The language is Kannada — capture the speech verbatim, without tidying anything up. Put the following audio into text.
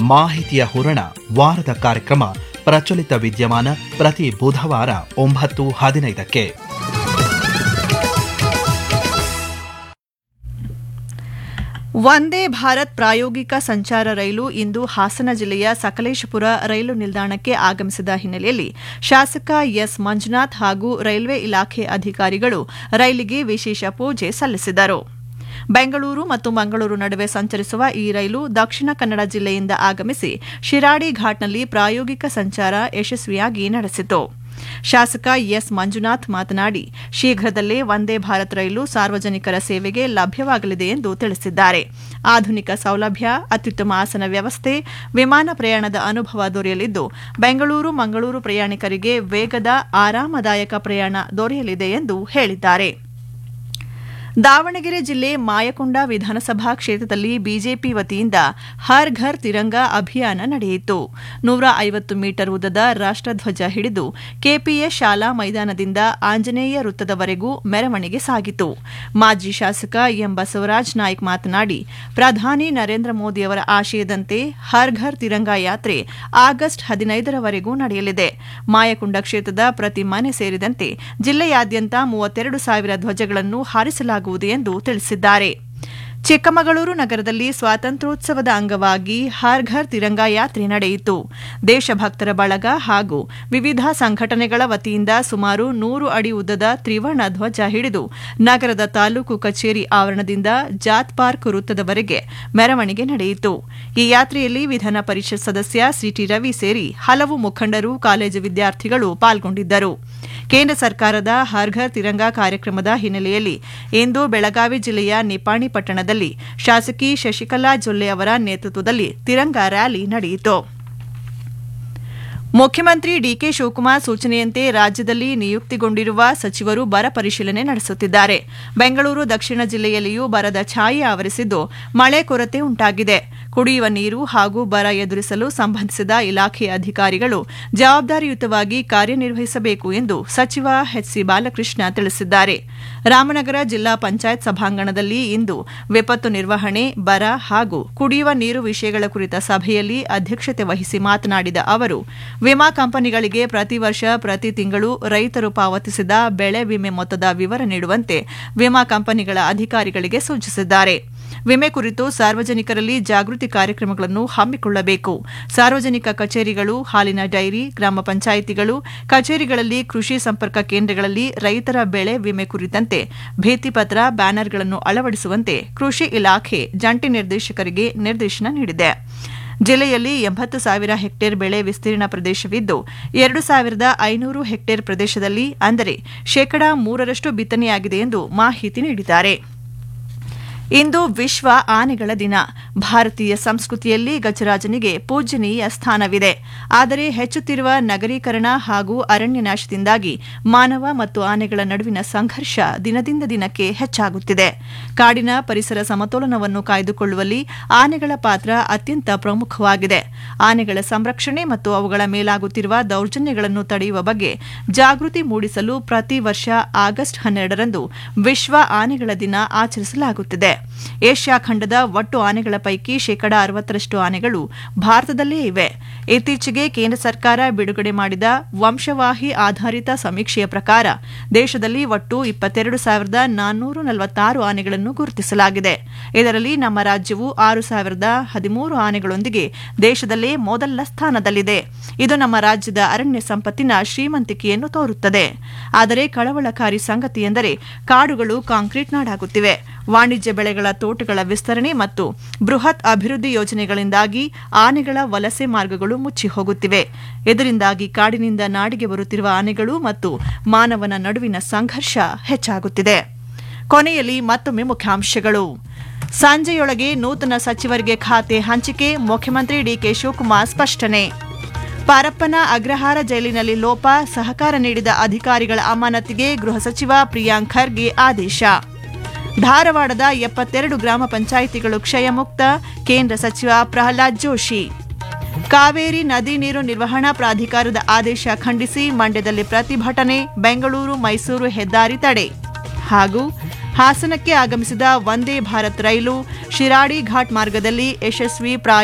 ಮಾಹಿತಿಯ ಹೂರಣ ವಾರದ ಕಾರ್ಯಕ್ರಮ ಪ್ರಚಲಿತ ವಿದ್ಯಮಾನ ಪ್ರತಿ ಬುಧವಾರ ಒಂಬತ್ತು ಹದಿನೈದಕ್ಕೆ. ವಂದೇ ಭಾರತ್ ಪ್ರಾಯೋಗಿಕ ಸಂಚಾರ ರೈಲು ಇಂದು ಹಾಸನ ಜಿಲ್ಲೆಯ ಸಕಲೇಶಪುರ ರೈಲು ನಿಲ್ದಾಣಕ್ಕೆ ಆಗಮಿಸಿದ ಹಿನ್ನೆಲೆಯಲ್ಲಿ ಶಾಸಕ ಎಸ್ ಮಂಜುನಾಥ್ ಹಾಗೂ ರೈಲ್ವೆ ಇಲಾಖೆ ಅಧಿಕಾರಿಗಳು ರೈಲಿಗೆ ವಿಶೇಷ ಪೂಜೆ ಸಲ್ಲಿಸಿದರು. ಬೆಂಗಳೂರು ಮತ್ತು ಮಂಗಳೂರು ನಡುವೆ ಸಂಚರಿಸುವ ಈ ರೈಲು ದಕ್ಷಿಣ ಕನ್ನಡ ಜಿಲ್ಲೆಯಿಂದ ಆಗಮಿಸಿ ಶಿರಾಡಿ ಘಾಟ್ನಲ್ಲಿ ಪ್ರಾಯೋಗಿಕ ಸಂಚಾರ ಯಶಸ್ವಿಯಾಗಿ ನಡೆಸಿತು. ಶಾಸಕ ಎಸ್ ಮಂಜುನಾಥ್ ಮಾತನಾಡಿ, ಶೀಘ್ರದಲ್ಲೇ ವಂದೇ ಭಾರತ್ ರೈಲು ಸಾರ್ವಜನಿಕರ ಸೇವೆಗೆ ಲಭ್ಯವಾಗಲಿದೆ ಎಂದು ತಿಳಿಸಿದ್ದಾರೆ. ಆಧುನಿಕ ಸೌಲಭ್ಯ, ಅತ್ಯುತ್ತಮ ಆಸನ ವ್ಯವಸ್ಥೆ, ವಿಮಾನ ಪ್ರಯಾಣದ ಅನುಭವ ದೊರೆಯಲಿದ್ದು ಬೆಂಗಳೂರು ಮಂಗಳೂರು ಪ್ರಯಾಣಿಕರಿಗೆ ವೇಗದ ಆರಾಮದಾಯಕ ಪ್ರಯಾಣ ದೊರೆಯಲಿದೆ ಎಂದು ಹೇಳಿದ್ದಾರೆ. ದಾವಣಗೆರೆ ಜಿಲ್ಲೆ ಮಾಯಕೊಂಡ ವಿಧಾನಸಭಾ ಕ್ಷೇತ್ರದಲ್ಲಿ ಬಿಜೆಪಿ ವತಿಯಿಂದ ಹರ್ ಘರ್ ತಿರಂಗ ಅಭಿಯಾನ ನಡೆಯಿತು. ನೂರ ಐವತ್ತು ಮೀಟರ್ ಉದ್ದದ ರಾಷ್ಟಧ್ವಜ ಹಿಡಿದು ಕೆಪಿಎಸ್ ಶಾಲಾ ಮೈದಾನದಿಂದ ಆಂಜನೇಯ ವೃತ್ತದವರೆಗೂ ಮೆರವಣಿಗೆ ಸಾಗಿತು. ಮಾಜಿ ಶಾಸಕ ಎಂ ಬಸವರಾಜ ನಾಯ್ಕ ಮಾತನಾಡಿ, ಪ್ರಧಾನಿ ನರೇಂದ್ರ ಮೋದಿಯವರ ಆಶಯದಂತೆ ಹರ್ ಘರ್ ತಿರಂಗ ಯಾತ್ರೆ ಆಗಸ್ಟ್ ಹದಿನೈದರವರೆಗೂ ನಡೆಯಲಿದೆ. ಮಾಯಕೊಂಡ ಕ್ಷೇತ್ರದ ಪ್ರತಿ ಮನೆ ಸೇರಿದಂತೆ ಜಿಲ್ಲೆಯಾದ್ಯಂತ ಮೂವತ್ತೆರಡು ಸಾವಿರ ಧ್ವಜಗಳನ್ನು ಹಾರಿಸಲಾಗುವುದು ಎಂದು ತಿಳಿಸಿದ್ದಾರೆ. ಚಿಕ್ಕಮಗಳೂರು ನಗರದಲ್ಲಿ ಸ್ವಾತಂತ್ರ್ಯೋತ್ಸವದ ಅಂಗವಾಗಿ ಹರ್ ಘರ್ ತಿರಂಗ ಯಾತ್ರೆ ನಡೆಯಿತು. ದೇಶಭಕ್ತರ ಬಳಗ ಹಾಗೂ ವಿವಿಧ ಸಂಘಟನೆಗಳ ವತಿಯಿಂದ ಸುಮಾರು ನೂರು ಅಡಿ ಉದ್ದದ ತ್ರಿವರ್ಣ ಧ್ವಜ ಹಿಡಿದು ನಗರದ ತಾಲೂಕು ಕಚೇರಿ ಆವರಣದಿಂದ ಜಾತ್ ಪಾರ್ಕ್ ವೃತ್ತದವರೆಗೆ ಮೆರವಣಿಗೆ ನಡೆಯಿತು. ಈ ಯಾತ್ರೆಯಲ್ಲಿ ವಿಧಾನ ಪರಿಷತ್ ಸದಸ್ಯ ಸಿಟಿ ರವಿ ಸೇರಿ ಹಲವು ಮುಖಂಡರು, ಕಾಲೇಜು ವಿದ್ಯಾರ್ಥಿಗಳು ಪಾಲ್ಗೊಂಡಿದ್ದರು. ಕೇಂದ್ರ ಸರ್ಕಾರದ ಹರ್ ಘರ್ ತಿರಂಗ ಕಾರ್ಯಕ್ರಮದ ಹಿನ್ನೆಲೆಯಲ್ಲಿ ಇಂದು ಬೆಳಗಾವಿ ಜಿಲ್ಲೆಯ ನಿಪಾಣಿ ಪಟ್ಟಣದಲ್ಲಿ ಶಾಸಕಿ ಶಶಿಕಲಾ ಜೊಲ್ಲೆ ಅವರ ನೇತೃತ್ವದಲ್ಲಿ ತಿರಂಗ ರ್ಯಾಲಿ ನಡೆಯಿತು. ಮುಖ್ಯಮಂತ್ರಿ ಡಿಕೆ ಶಿವಕುಮಾರ್ ಸೂಚನೆಯಂತೆ ರಾಜ್ಯದಲ್ಲಿ ನಿಯುಕ್ತಿಗೊಂಡಿರುವ ಸಚಿವರು ಬರ ಪರಿಶೀಲನೆ ನಡೆಸುತ್ತಿದ್ದಾರೆ. ಬೆಂಗಳೂರು ದಕ್ಷಿಣ ಜಿಲ್ಲೆಯಲ್ಲಿಯೂ ಬರದ ಛಾಯೆ ಆವರಿಸಿದ್ದು ಮಳೆ ಕೊರತೆ ಉಂಟಾಗಿದೆ. ಕುಡಿಯುವ ನೀರು ಹಾಗೂ ಬರ ಎದುರಿಸಲು ಸಂಬಂಧಿಸಿದ ಇಲಾಖೆಯ ಅಧಿಕಾರಿಗಳು ಜವಾಬ್ದಾರಿಯುತವಾಗಿ ಕಾರ್ಯನಿರ್ವಹಿಸಬೇಕು ಎಂದು ಸಚಿವ ಎಚ್ ಸಿ ಬಾಲಕೃಷ್ಣ ತಿಳಿಸಿದ್ದಾರೆ. ರಾಮನಗರ ಜಿಲ್ಲಾ ಪಂಚಾಯತ್ ಸಭಾಂಗಣದಲ್ಲಿ ಇಂದು ವಿಪತ್ತು ನಿರ್ವಹಣೆ, ಬರ ಹಾಗೂ ಕುಡಿಯುವ ನೀರು ವಿಷಯಗಳ ಕುರಿತ ಸಭೆಯಲ್ಲಿ ಅಧ್ಯಕ್ಷತೆ ವಹಿಸಿ ಮಾತನಾಡಿದ ಅವರು, ವಿಮಾ ಕಂಪನಿಗಳಿಗೆ ಪ್ರತಿ ವರ್ಷ ಪ್ರತಿ ತಿಂಗಳು ರೈತರು ಪಾವತಿಸಿದ ಬೆಳೆ ವಿಮೆ ಮೊತ್ತದ ವಿವರ ನೀಡುವಂತೆ ವಿಮಾ ಕಂಪನಿಗಳ ಅಧಿಕಾರಿಗಳಿಗೆ ಸೂಚಿಸಿದ್ದಾರೆ. ವಿಮೆ ಕುರಿತು ಸಾರ್ವಜನಿಕರಲ್ಲಿ ಜಾಗೃತಿ ಕಾರ್ಯಕ್ರಮಗಳನ್ನು ಹಮ್ಮಿಕೊಳ್ಳಬೇಕು. ಸಾರ್ವಜನಿಕ ಕಚೇರಿಗಳು, ಹಾಲಿನ ಡೈರಿ, ಗ್ರಾಮ ಪಂಚಾಯಿತಿಗಳು, ಕಚೇರಿಗಳಲ್ಲಿ, ಕೃಷಿ ಸಂಪರ್ಕ ಕೇಂದ್ರಗಳಲ್ಲಿ ರೈತರ ಬೆಳೆ ವಿಮೆ ಕುರಿತಂತೆ ಭಿತ್ತಿಪತ್ರ, ಬ್ಯಾನರ್ಗಳನ್ನು ಅಳವಡಿಸುವಂತೆ ಕೃಷಿ ಇಲಾಖೆ ಜಂಟಿ ನಿರ್ದೇಶಕರಿಗೆ ನಿರ್ದೇಶನ ನೀಡಿದೆ. ಜಿಲ್ಲೆಯಲ್ಲಿ ಎಂಬತ್ತು ಸಾವಿರ ಹೆಕ್ಟೇರ್ ಬೆಳೆ ವಿಸ್ತೀರ್ಣ ಪ್ರದೇಶವಿದ್ದು ಎರಡು ಸಾವಿರದ ಐನೂರು ಹೆಕ್ಟೇರ್ ಪ್ರದೇಶದಲ್ಲಿ ಅಂದರೆ ಶೇಕಡಾ ಮೂರರಷ್ಟು ಬಿತ್ತನೆಯಾಗಿದೆ ಎಂದು ಮಾಹಿತಿ ನೀಡಿದ್ದಾರೆ. ಇಂದು ವಿಶ್ವ ಆನೆಗಳ ದಿನ. ಭಾರತೀಯ ಸಂಸ್ಕೃತಿಯಲ್ಲಿ ಗಜರಾಜನಿಗೆ ಪೂಜ್ಯನೀಯ ಸ್ಥಾನವಿದೆ. ಆದರೆ ಹೆಚ್ಚುತ್ತಿರುವ ನಗರೀಕರಣ ಹಾಗೂ ಅರಣ್ಯನಾಶದಿಂದಾಗಿ ಮಾನವ ಮತ್ತು ಆನೆಗಳ ನಡುವಿನ ಸಂಘರ್ಷ ದಿನದಿಂದ ದಿನಕ್ಕೆ ಹೆಚ್ಚಾಗುತ್ತಿದೆ. ಕಾಡಿನ ಪರಿಸರ ಸಮತೋಲನವನ್ನು ಕಾಯ್ದುಕೊಳ್ಳುವಲ್ಲಿ ಆನೆಗಳ ಪಾತ್ರ ಅತ್ಯಂತ ಪ್ರಮುಖವಾಗಿದೆ. ಆನೆಗಳ ಸಂರಕ್ಷಣೆ ಮತ್ತು ಅವುಗಳ ಮೇಲಾಗುತ್ತಿರುವ ದೌರ್ಜನ್ಯಗಳನ್ನು ತಡೆಯುವ ಬಗ್ಗೆ ಜಾಗೃತಿ ಮೂಡಿಸಲು ಪ್ರತಿ ವರ್ಷ ಆಗಸ್ಟ್ ಹನ್ನೆರಡರಂದು ವಿಶ್ವ ಆನೆಗಳ ದಿನ ಆಚರಿಸಲಾಗುತ್ತಿದೆ. ಏಷ್ಯಾ ಖಂಡದ ಒಟ್ಟು ಆನೆಗಳ ಪೈಕಿ ಶೇಕಡಾ ಅರವತ್ತರಷ್ಟು ಆನೆಗಳು ಭಾರತದಲ್ಲೇ ಇವೆ. ಇತ್ತೀಚೆಗೆ ಕೇಂದ್ರ ಸರ್ಕಾರ ಬಿಡುಗಡೆ ಮಾಡಿದ ವಂಶವಾಹಿ ಆಧಾರಿತ ಸಮೀಕ್ಷೆಯ ಪ್ರಕಾರ ದೇಶದಲ್ಲಿ ಒಟ್ಟು ಇಪ್ಪತ್ತೆರಡು ಸಾವಿರದ ನಾನ್ನೂರ ನಲವತ್ತಾರು ಆನೆಗಳನ್ನು ಗುರುತಿಸಲಾಗಿದೆ. ಇದರಲ್ಲಿ ನಮ್ಮ ರಾಜ್ಯವು ಆರು ಸಾವಿರದ ಹದಿಮೂರು ಆನೆಗಳೊಂದಿಗೆ ದೇಶದಲ್ಲೇ ಮೊದಲ ಸ್ಥಾನದಲ್ಲಿದೆ. ಇದು ನಮ್ಮ ರಾಜ್ಯದ ಅರಣ್ಯ ಸಂಪತ್ತಿನ ಶ್ರೀಮಂತಿಕೆಯನ್ನು ತೋರುತ್ತದೆ. ಆದರೆ ಕಳವಳಕಾರಿ ಸಂಗತಿಯೆಂದರೆ ಕಾಡುಗಳು ಕಾಂಕ್ರೀಟ್ ನಾಡಾಗುತ್ತಿವೆ. ವಾಣಿಜ್ಯ ಬೆಳೆಗಳ ತೋಟಗಳ ವಿಸ್ತರಣೆ ಮತ್ತು ಬೃಹತ್ ಅಭಿವೃದ್ಧಿ ಯೋಜನೆಗಳಿಂದಾಗಿ ಆನೆಗಳ ವಲಸೆ ಮಾರ್ಗಗಳು ಮುಚ್ಚಿ ಹೋಗುತ್ತಿವೆ. ಇದರಿಂದಾಗಿ ಕಾಡಿನಿಂದ ನಾಡಿಗೆ ಬರುತ್ತಿರುವ ಆನೆಗಳು ಮತ್ತು ಮಾನವನ ನಡುವಿನ ಸಂಘರ್ಷ ಹೆಚ್ಚಾಗುತ್ತಿದೆ. ಕೊನೆಯಲ್ಲಿ ಮತ್ತೊಮ್ಮೆ ಮುಖ್ಯಾಂಶಗಳು. ಸಂಜೆಯೊಳಗೆ ನೂತನ ಸಚಿವರಿಗೆ ಖಾತೆ ಹಂಚಿಕೆ, ಮುಖ್ಯಮಂತ್ರಿ ಡಿಕೆ ಶಿವಕುಮಾರ್ ಸ್ಪಷ್ಟನೆ. ಪರಪ್ಪನ ಅಗ್ರಹಾರ ಜೈಲಿನಲ್ಲಿ ಲೋಪ, ಸಹಕಾರ ನೀಡಿದ ಅಧಿಕಾರಿಗಳ ಅಮಾನತಿಗೆ ಗೃಹ ಸಚಿವ ಪ್ರಿಯಾಂಕ್ ಖರ್ಗೆ ಆದೇಶ. ಧಾರವಾಡದ ಎಪ್ಪತ್ತೆರಡು ಗ್ರಾಮ ಪಂಚಾಯಿತಿಗಳು ಕ್ಷಯಮುಕ್ತ, ಕೇಂದ್ರ ಸಚಿವ ಪ್ರಹ್ಲಾದ್ ಜೋಶಿ. ಕಾವೇರಿ ನದಿ ನೀರು ನಿರ್ವಹಣಾ ಪ್ರಾಧಿಕಾರದ ಆದೇಶ ಖಂಡಿಸಿ ಮಂಡ್ಯದಲ್ಲಿ ಪ್ರತಿಭಟನೆ, ಬೆಂಗಳೂರು ಮೈಸೂರು ಹೆದ್ದಾರಿ ತಡೆ. ಹಾಗೂ ಹಾಸನಕ್ಕೆ ಆಗಮಿಸಿದ ವಂದೇ ಭಾರತ್ ರೈಲು ಶಿರಾಡಿ ಘಾಟ್ ಮಾರ್ಗದಲ್ಲಿ ಯಶಸ್ವಿ